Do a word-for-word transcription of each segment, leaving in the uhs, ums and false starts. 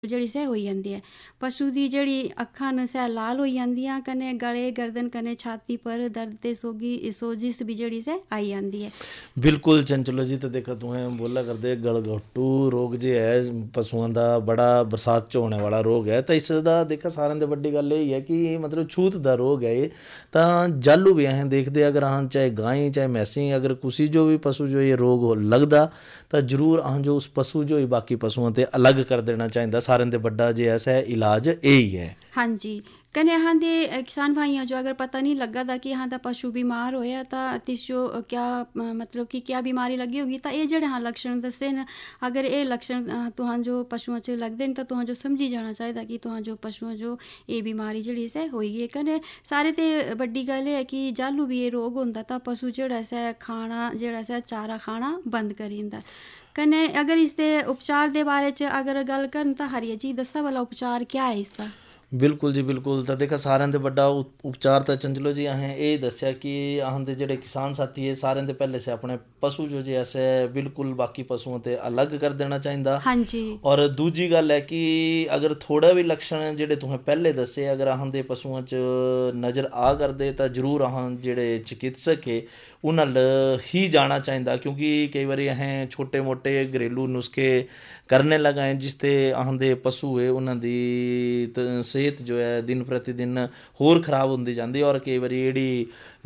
ਜਿਹੜੀ ਸੈ ਹੋਈ ਜਾਂਦੀ ਹੈ। ਪਸ਼ੂ ਦੀ ਜਿਹੜੀ ਅੱਖਾਂ ਨੇ ਸੈ ਲਾਲ ਹੋਈ ਜਾਂਦੀਆਂ, ਕਨੇ ਗਲੇ गर्दन कने छाती पर दर्द ते सोगी सोजिश भी ਜਿਹੜੀ ਸੈ ਆਈ ਜਾਂਦੀ ਹੈ। ਬਿਲਕੁਲ ਚੰਚਲੋ ਜੀ, ਤਾਂ ਦੇਖਾ ਤੂੰ ਬੋਲਾ ਕਰਦੇ ਗਲਘੋਟੂ ਰੋਗ ਜੇ ਹੈ ਪਸ਼ੂਆਂ ਦਾ ਬੜਾ ਬਰਸਾਤ 'ਚ ਹੋਣੇ ਵਾਲਾ ਰੋਗ ਹੈ। ਤਾਂ ਇਸ ਦਾ ਦੇਖਾ ਸਾਰਿਆਂ ਦੀ ਵੱਡੀ ਗੱਲ ਇਹ ਹੀ ਹੈ ਕਿ ਮਤਲਬ ਛੂਤ ਦਾ ਰੋਗ ਹੈ ਇਹ। ਤਾਂ ਜਾਲੂ ਵੀ ਅਸੀਂ ਦੇਖਦੇ ਅਗਰ ਹਾਂ ਚਾਹੇ ਗਾਈ ਚਾਹੇ ਮੈਸੀ ਅਗਰ किसी जो भी पशु जो ये रोग हो लगदा ਤਾਂ ਜ਼ਰੂਰ ਅਹਾਂ ਜੋ ਉਸ ਪਸ਼ੂ ਜੋ ਹੀ ਬਾਕੀ ਪਸ਼ੂਆਂ ਤੇ ਅਲੱਗ ਕਰ ਦੇਣਾ ਚਾਹੀਦਾ। ਸਾਰਿਆਂ ਦੇ ਵੱਡਾ ਜੇ ਐਸਾ ਇਲਾਜ ਇਹ ਹੀ ਹੈ। ਹਾਂਜੀ कने यहाँ दे किसान भाई जो अगर पता नहीं लगा था कि यहाँ का पशु बीमार होया था तिस जो क्या मतलब कि क्या बीमारी लगी होगी, तो ये जड़े हाँ लक्षण दसे न अगर ये लक्षण तुहां जो पशुओं च लगते हैं तो तुहां जो समझी जाना चाहिए कि तुहां जो पशुओं जो ये बीमारी जड़ी से होई है। कने सारे ते बड़ी गल है कि जालू भी ये रोग होंदा तो पशु जड़ा सा खाना जड़ा सा चारा खाना बंद करी दिंदा। कने अगर इसके उपचार के बारे च अगर गल करन तो हरिया जी दसा वाला उपचार क्या है इसका? ਬਿਲਕੁਲ ਜੀ ਬਿਲਕੁਲ। ਤਾਂ ਦੇਖਾ ਸਾਰਿਆਂ ਦੇ ਵੱਡਾ ਉਪਚਾਰ ਤਾਂ ਚੰਚਲੋ ਜੀ ਅਸੀਂ ਇਹ ਦੱਸਿਆ ਕਿ ਆਹਾਂ ਦੇ ਜਿਹੜੇ ਕਿਸਾਨ ਸਾਥੀ ਹੈ ਸਾਰਿਆਂ ਦੇ ਪਹਿਲੇ ਸੇ ਆਪਣੇ ਪਸ਼ੂ ਜੋ ਜੇ ਐਸੇ ਬਿਲਕੁਲ ਬਾਕੀ ਪਸ਼ੂਆਂ ਤੇ ਅਲੱਗ ਕਰ ਦੇਣਾ ਚਾਹੀਦਾ। ਹਾਂਜੀ। ਔਰ ਦੂਜੀ ਗੱਲ ਹੈ ਕਿ ਅਗਰ ਥੋੜਾ ਵੀ ਲੱਛਣ ਜਿਹੜੇ ਤੁਸੀਂ ਪਹਿਲੇ ਦੱਸੇ ਅਗਰ ਆਹਾਂ ਦੇ ਪਸ਼ੂਆਂ 'ਚ ਨਜ਼ਰ ਆ ਕਰਦੇ ਤਾਂ ਜ਼ਰੂਰ ਆਹਾਂ ਜਿਹੜੇ ਚਿਕਿਤਸਕ ਹੈ ਉਹਨਾਂ ਨਾਲ ਹੀ ਜਾਣਾ ਚਾਹੀਦਾ, ਕਿਉਂਕਿ ਕਈ ਵਾਰੀ ਅਸੀਂ ਛੋਟੇ ਮੋਟੇ ਘਰੇਲੂ ਨੁਸਖੇ ਕਰਨੇ ਲਗਾਏ ਜਿਸ ਤੇ ਆਹਾਂ ਦੇ ਪਸ਼ੂ ਹੈ ਉਹਨਾਂ ਦੀ ਸਿਹਤ ਜੋ ਹੈ ਦਿਨ ਪ੍ਰਤੀ ਦਿਨ ਹੋਰ ਖਰਾਬ ਹੁੰਦੀ ਜਾਂਦੀ। ਔਰ ਕਈ ਵਾਰੀ ਜਿਹੜੀ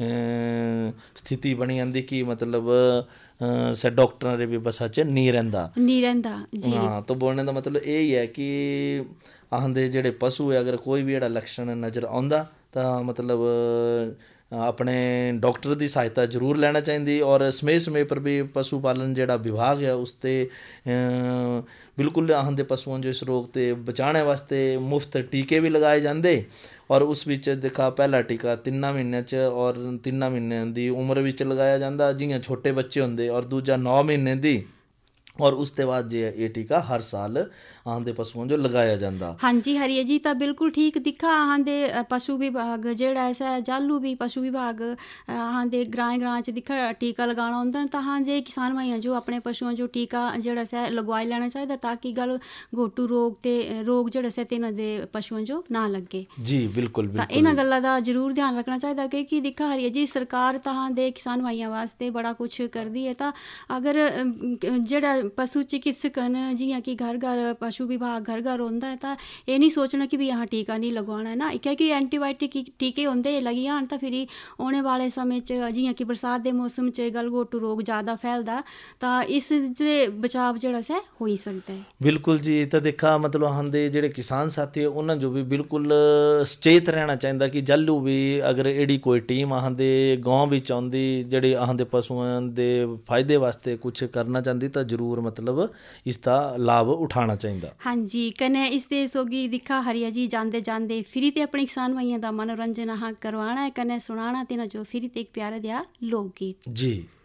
ਸਥਿਤੀ ਬਣੀ ਜਾਂਦੀ ਕਿ ਮਤਲਬ ਸੇ ਡਾਕਟਰਾਂ ਦੇ ਵੀ ਬਸਾਂ 'ਚ ਨਹੀਂ ਰਹਿੰਦਾ ਨਹੀਂ ਰਹਿੰਦਾ ਜੀ। ਹਾਂ, ਤਾਂ ਬੋਲਣੇ ਦਾ ਮਤਲਬ ਇਹ ਹੀ ਹੈ ਕਿ ਆਹਾਂ ਦੇ ਜਿਹੜੇ ਪਸ਼ੂ ਹੈ ਅਗਰ ਕੋਈ ਵੀ ਜਿਹੜਾ ਲੱਛਣ ਨਜ਼ਰ ਆਉਂਦਾ ਤਾਂ ਮਤਲਬ ਆਪਣੇ ਡਾਕਟਰ ਦੀ ਸਹਾਇਤਾ ਜ਼ਰੂਰ ਲੈਣਾ ਚਾਹੀਦੀ। ਔਰ ਸਮੇਂ ਸਮੇਂ ਪਰ ਵੀ ਪਸ਼ੂ ਪਾਲਣ ਜਿਹੜਾ ਵਿਭਾਗ ਹੈ ਉਸ 'ਤੇ ਬਿਲਕੁਲ ਆਹਾਂ ਦੇ ਪਸ਼ੂਆਂ ਜੋ ਇਸ ਰੋਗ ਤੇ ਬਚਾਉਣ ਵਾਸਤੇ ਮੁਫਤ ਟੀਕੇ ਵੀ ਲਗਾਏ ਜਾਂਦੇ। ਔਰ ਉਸ ਵਿੱਚ ਦੇਖਾ ਪਹਿਲਾ ਟੀਕਾ ਤਿੰਨਾਂ ਮਹੀਨਿਆਂ 'ਚ ਔਰ ਤਿੰਨਾਂ ਮਹੀਨਿਆਂ ਦੀ ਉਮਰ ਵਿੱਚ ਲਗਾਇਆ ਜਾਂਦਾ ਜਿਵੇਂ ਛੋਟੇ ਬੱਚੇ ਹੁੰਦੇ, ਔਰ ਦੂਜਾ ਨੌ ਮਹੀਨੇ ਦੀ, ਔਰ ਉਸ ਤੋਂ ਬਾਅਦ ਜੇ ਇਹ ਟੀਕਾ ਹਰ ਸਾਲ ਆਹਾਂ ਦੇ ਪਸ਼ੂਆਂ ਜੋ ਲਗਾਇਆ ਜਾਂਦਾ। ਹਾਂਜੀ ਹਰੀਆ ਜੀ, ਤਾਂ ਬਿਲਕੁਲ ਠੀਕ ਦਿਖਾ ਆਹਾਂ ਦੇ ਪਸ਼ੂ ਵਿਭਾਗ ਜਿਹੜਾ ਐਸਾ ਜਾਲੂ ਵੀ ਪਸ਼ੂ ਵਿਭਾਗ ਆਹਾਂ ਦੇ ਗ੍ਰਾਂ ਗ੍ਰਾਂ 'ਚ ਦਿਖਾ ਟੀਕਾ ਲਗਾਉਣਾ ਹੁੰਦਾ ਤਾਂ ਹਾਂ ਜੇ ਕਿਸਾਨ ਭਾਈਆਂ ਜੋ ਆਪਣੇ ਪਸ਼ੂਆਂ ਜੋ ਟੀਕਾ ਜਿਹੜਾ ਸੈ ਲਗਵਾਈ ਲੈਣਾ ਚਾਹੀਦਾ ਤਾਂ ਕਿ ਗੱਲ ਘੋਟੂ ਰੋਗ ਤੇ ਰੋਗ ਜਿਹੜਾ ਸੈ ਤੇ ਇਹਨਾਂ ਦੇ ਪਸ਼ੂਆਂ ਜੋ ਨਾ ਲੱਗੇ। ਜੀ ਬਿਲਕੁਲ ਬਿਲਕੁਲ। ਤਾਂ ਇਹਨਾਂ ਗੱਲਾਂ ਦਾ ਜ਼ਰੂਰ ਧਿਆਨ ਰੱਖਣਾ ਚਾਹੀਦਾ ਕਿਉਂਕਿ ਦਿਖਾ ਹਰੀਆ ਜੀ ਸਰਕਾਰ ਤਾਂ ਦੇ ਕਿਸਾਨ ਭਾਈਆਂ ਵਾਸਤੇ ਬੜਾ ਕੁਛ ਕਰਦੀ ਹੈ। ਤਾਂ ਅਗਰ ਜਿਹੜਾ ਪਸ਼ੂ चिकित्सक न जियां कि घर घर पशु विभाग घर घर होंदा है, तो ये नहीं सोचना कि भी यहाँ टीका नहीं लगवाना है ना, क्योंकि एंटीबायोटिक टीके होंदे लगी जान तो फिर आने वाले समय च जियां कि बरसात के मौसम च गलघोटू रोग ज़्यादा फैलदा तो इस दे बचाव जिहड़ा से हो ही सकता है। बिल्कुल जी। तो देखा मतलब आहां दे जिहड़े किसान साथी है उन्हां जो भी बिल्कुल सचेत रहना चाहिए कि जालू भी अगर इहड़ी कोई टीम आहां दे गाँव विच आउंदी जिहड़ी आहां दे पशुआं दे फायदे वास्ते कुछ करना चाहती तो जरूर मतलब इसका लाभ उठाना चाहिए। हाँ जी, कने इस दे सोगी दिखा हरिया जी जांदे जांदे फिरी ते अपने किसान भाइयों का मनोरंजन हाँ करवाना है कने सुनाना ते ना जो फिरी ते एक प्यारा दिया लोकगीत। जी।